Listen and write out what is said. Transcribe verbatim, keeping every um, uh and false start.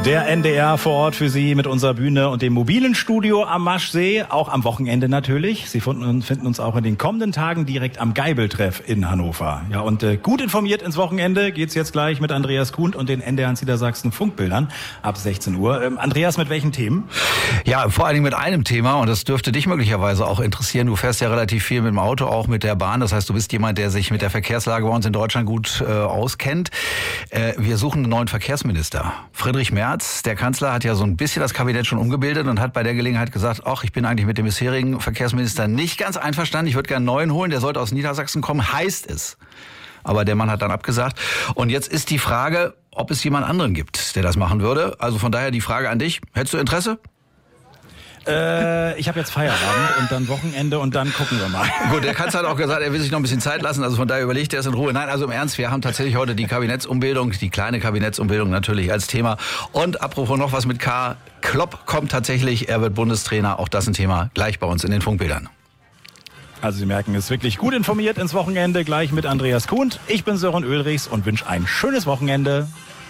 Der N D R vor Ort für Sie mit unserer Bühne und dem mobilen Studio am Maschsee, auch am Wochenende natürlich. Sie finden, finden uns auch in den kommenden Tagen direkt am Geibeltreff in Hannover. Ja, und äh, gut informiert ins Wochenende geht's jetzt gleich mit Andreas Kuhn und den N D R Niedersachsen Funkbildern ab sechzehn Uhr. Ähm, Andreas, mit welchen Themen? Ja, vor allen Dingen mit einem Thema, und das dürfte dich möglicherweise auch interessieren. Du fährst ja relativ viel mit dem Auto, auch mit der Bahn. Das heißt, du bist jemand, der sich mit der Verkehrslage bei uns in Deutschland gut äh, auskennt. Äh, wir suchen einen neuen Verkehrsminister. Friedrich Merz, der Kanzler, hat ja so ein bisschen das Kabinett schon umgebildet und hat bei der Gelegenheit gesagt, ach, ich bin eigentlich mit dem bisherigen Verkehrsminister nicht ganz einverstanden. Ich würde gerne einen neuen holen, der sollte aus Niedersachsen kommen, heißt es. Aber der Mann hat dann abgesagt. Und jetzt ist die Frage, ob es jemand anderen gibt, der das machen würde. Also von daher die Frage an dich, hättest du Interesse? Äh, ich habe jetzt Feierabend und dann Wochenende und dann gucken wir mal. Gut, der Kanzler hat auch gesagt, er will sich noch ein bisschen Zeit lassen, also von daher überlegt er es in Ruhe. Nein, also im Ernst, wir haben tatsächlich heute die Kabinettsumbildung, die kleine Kabinettsumbildung natürlich als Thema. Und apropos noch was mit K, Klopp kommt tatsächlich, er wird Bundestrainer, auch das ein Thema, gleich bei uns in den Funkbildern. Also Sie merken, es ist wirklich gut informiert ins Wochenende, gleich mit Andreas Kuhn. Ich bin Sören Ulrichs und wünsche ein schönes Wochenende.